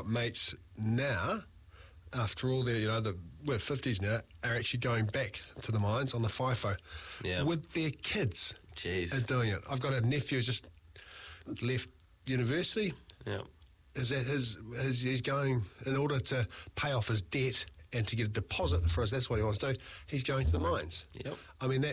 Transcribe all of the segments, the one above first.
got mates now, after all their, we're 50s now, are actually going back to the mines on the FIFO with their kids. Jeez. Are doing it. I've got a nephew who just left university. Yeah. He's going, in order to pay off his debt and to get a deposit for us, that's what he wants to do, he's going to the mines. Yep. I mean,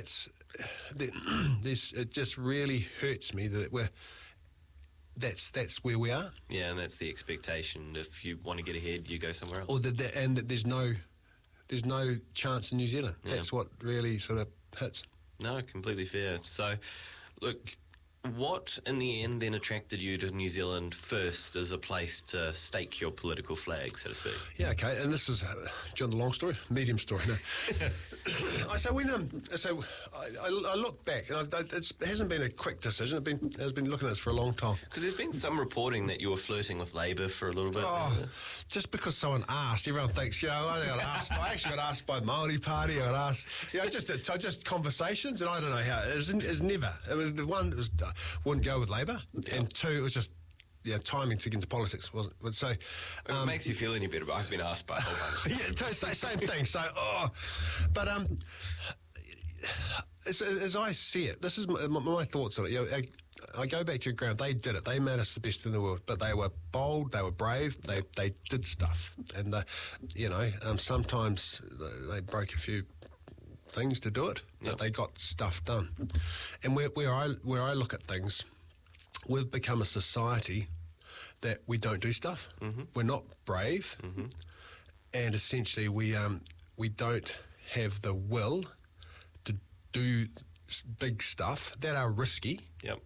it just really hurts me that that's where we are. Yeah, and that's the expectation. If you want to get ahead, you go somewhere else. Or and that there's no chance in New Zealand. Yeah. That's what really sort of hits. No, completely fair. So, look, what in the end then attracted you to New Zealand first as a place to stake your political flag, so to speak? Yeah, okay, and this is, do you want the long story? Medium story, no. I look back, and it hasn't been a quick decision. I've been looking at this for a long time. Because there's been some reporting that you were flirting with Labour for a little bit. Oh, just because someone asked, everyone thinks, I actually got asked by the Māori Party, I got asked, just conversations, and I don't know how, it's never. It was, the one, wouldn't go with Labour, and two, it was just timing to get into politics wasn't. So it makes you feel any better, but I've been asked by a whole bunch. Same thing. So, but as I see it, this is my thoughts on it. I go back to your ground. They did it. They made us the best in the world, but they were bold. They were brave. They did stuff, and sometimes they broke a few things to do it, but they got stuff done. And where I look at things, we've become a society that we don't do stuff. Mm-hmm. We're not brave, and essentially we don't have the will to do big stuff that are risky. Yep.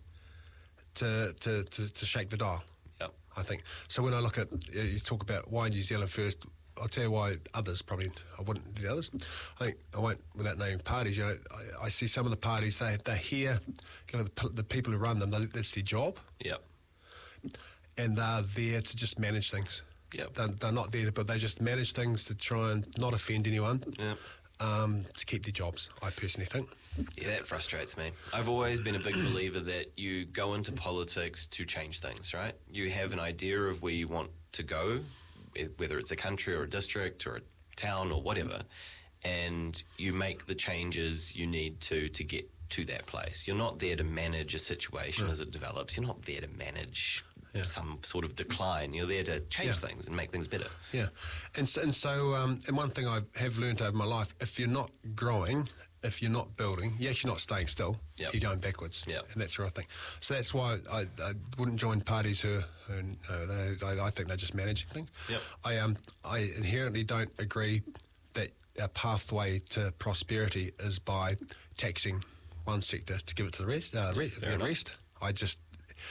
To shake the dial. Yep. I think so. When I look at you talk about why New Zealand first. I'll tell you why others probably, I wouldn't do the others. I think, I won't, without naming parties, I see some of the parties, they're here, the people who run them, that's their job. Yep. And they're there to just manage things. Yep. They're not there but they just manage things to try and not offend anyone. Yep. To keep their jobs, I personally think. Yeah, that frustrates me. I've always been a big believer that you go into politics to change things, right? You have an idea of where you want to go, whether it's a country or a district or a town or whatever, and you make the changes you need to get to that place. You're not there to manage a situation as it develops. You're not there to manage some sort of decline. You're there to change things and make things better. Yeah, and one thing I have learned over my life, if you're not growing, if you're not building, you're actually not staying still. Yep. You're going backwards, and that's the right thing. So that's why I wouldn't join parties who I think they're just managing things. Yep. I inherently don't agree that our pathway to prosperity is by taxing one sector to give it to the rest. I just.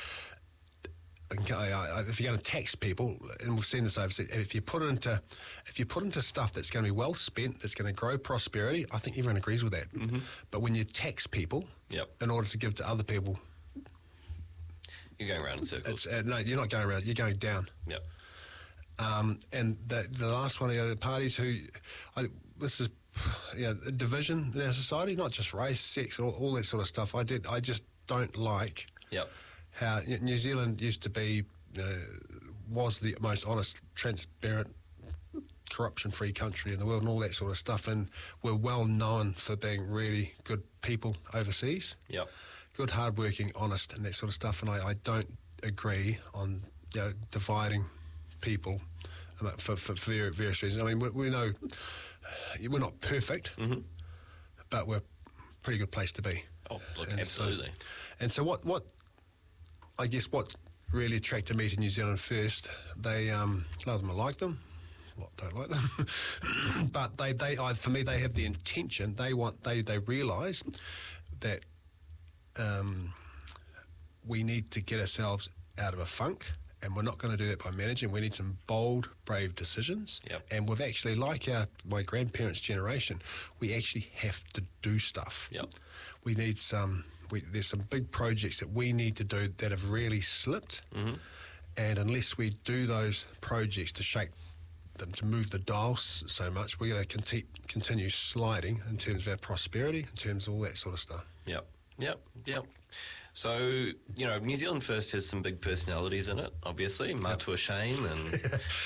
If you're going to tax people, and we've seen this overseas, if you put it into stuff that's going to be well spent, that's going to grow prosperity, I think everyone agrees with that. Mm-hmm. But when you tax people in order to give to other people, you're going around in circles. No, you're not going around. You're going down. Yep. And the last one, the parties this is a division in our society, not just race, sex, and all that sort of stuff. I just don't like. Yep. How New Zealand used to be, was the most honest, transparent, corruption-free country in the world and all that sort of stuff, and we're well known for being really good people overseas. Yep. Good, hard-working, honest, and that sort of stuff, and I don't agree on dividing people for various reasons. I mean, we know we're not perfect, but we're a pretty good place to be. Oh, look, absolutely. So what I guess what really attracted me to New Zealand first, they a lot of them I like them, a lot don't like them, but for me they have the intention. They realise that we need to get ourselves out of a funk, and we're not going to do that by managing. We need some bold, brave decisions. Yep. And we've actually, like my grandparents' generation, we actually have to do stuff. Yep. We need there's some big projects that we need to do that have really slipped. Mm-hmm. And unless we do those projects to shake them, to move the dial so much, we're going to continue sliding in terms of our prosperity, in terms of all that sort of stuff. Yep. So, New Zealand First has some big personalities in it, obviously. Matua Shane and